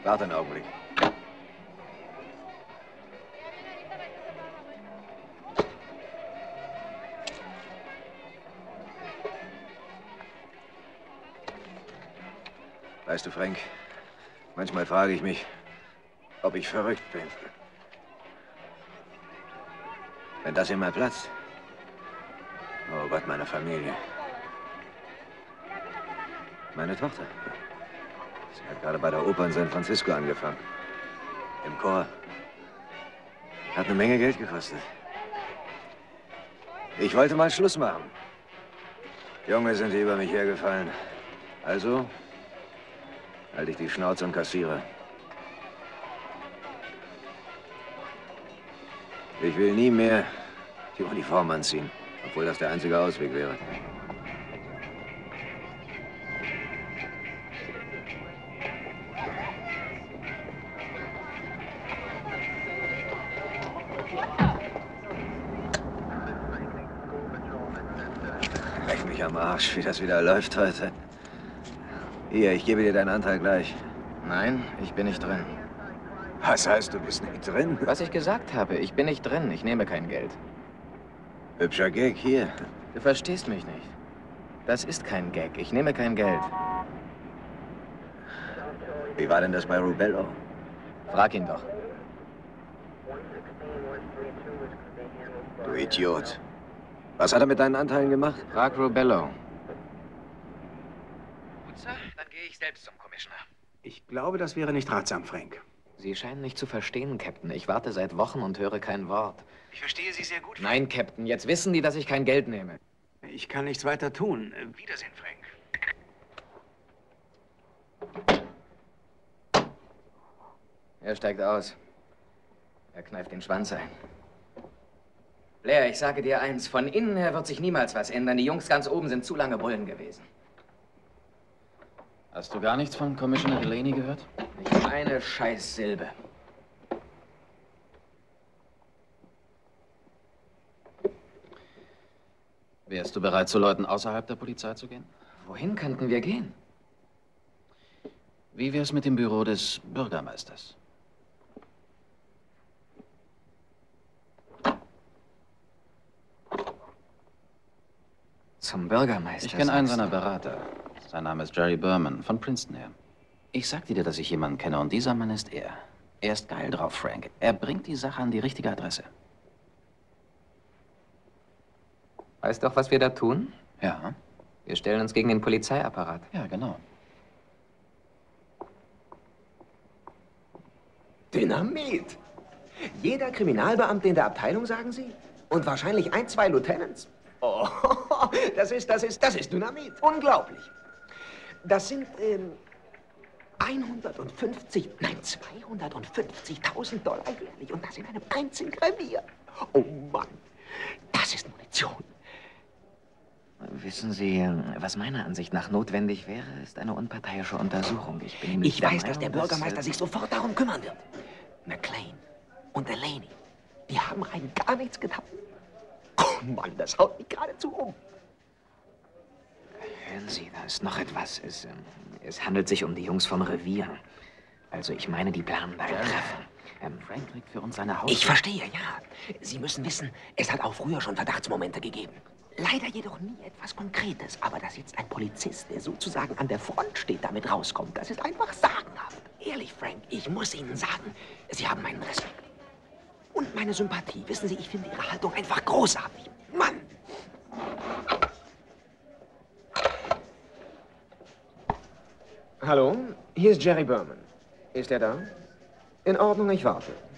Warte einen Augenblick. Weißt du, Frank, manchmal frage ich mich, ob ich verrückt bin. Wenn das hier mal platzt. Oh Gott, meine Familie. Meine Tochter. Sie hat gerade bei der Oper in San Francisco angefangen. Im Chor. Hat eine Menge Geld gekostet. Ich wollte mal Schluss machen. Junge sind über mich hergefallen. Also halte ich die Schnauze und kassiere. Ich will nie mehr die Uniform anziehen, obwohl das der einzige Ausweg wäre. Leck mich am Arsch, wie das wieder läuft heute. Hier, ich gebe dir deinen Anteil gleich. Nein, ich bin nicht drin. Was heißt, du bist nicht drin? Was ich gesagt habe, ich bin nicht drin. Ich nehme kein Geld. Hübscher Gag, hier. Du verstehst mich nicht. Das ist kein Gag. Ich nehme kein Geld. Wie war denn das bei Rubello? Frag ihn doch. Du Idiot. Was hat er mit deinen Anteilen gemacht? Frag Rubello. Gut, Sir, dann gehe ich selbst zum Commissioner. Ich glaube, das wäre nicht ratsam, Frank. Sie scheinen nicht zu verstehen, Captain. Ich warte seit Wochen und höre kein Wort. Ich verstehe Sie sehr gut. Nein, Captain, jetzt wissen die, dass ich kein Geld nehme. Ich kann nichts weiter tun. Wiedersehen, Frank. Er steigt aus. Er kneift den Schwanz ein. Blair, ich sage dir eins, von innen her wird sich niemals was ändern. Die Jungs ganz oben sind zu lange Bullen gewesen. Hast du gar nichts von Commissioner Delaney gehört? Nicht eine Scheißsilbe. Wärst du bereit, zu Leuten außerhalb der Polizei zu gehen? Wohin könnten wir gehen? Wie wär's mit dem Büro des Bürgermeisters? Zum Bürgermeister? Ich kenne einen sagst seiner du? Berater. Sein Name ist Jerry Berman, von Princeton her. Ich sagte dir, dass ich jemanden kenne, und dieser Mann ist er. Er ist geil drauf, Frank. Er bringt die Sache an die richtige Adresse. Weißt du auch, was wir da tun? Ja, Wir stellen uns gegen den Polizeiapparat. ja, genau. Dynamit! Jeder Kriminalbeamte in der Abteilung, sagen Sie? Und wahrscheinlich 1, 2 Lieutenants? Oh, das ist Dynamit. Unglaublich. Das sind 250.000 Dollar jährlich. Und das in einem einzigen Revier. Oh Mann, das ist Munition. Wissen Sie, was meiner Ansicht nach notwendig wäre, ist eine unparteiische Untersuchung. Ich bin nämlich Ich der weiß, dass der Meinung, Bürgermeister sich sofort darum kümmern wird. McLean und Delaney, die haben rein gar nichts getan. Oh Mann, das haut mich geradezu um. Hören Sie, da ist noch etwas. Es handelt sich um die Jungs vom Revier. Also ich meine, die planen da ein Treffen. Frank kriegt für uns seine Haus. Ich verstehe, ja. Sie müssen wissen, es hat auch früher schon Verdachtsmomente gegeben. Leider jedoch nie etwas Konkretes. Aber dass jetzt ein Polizist, der sozusagen an der Front steht, damit rauskommt, das ist einfach sagenhaft. Ehrlich, Frank, ich muss Ihnen sagen, Sie haben meinen Respekt. Und meine Sympathie. Wissen Sie, ich finde Ihre Haltung einfach großartig. Mann! Hallo, hier ist Jerry Berman. Ist er da? In Ordnung, ich warte.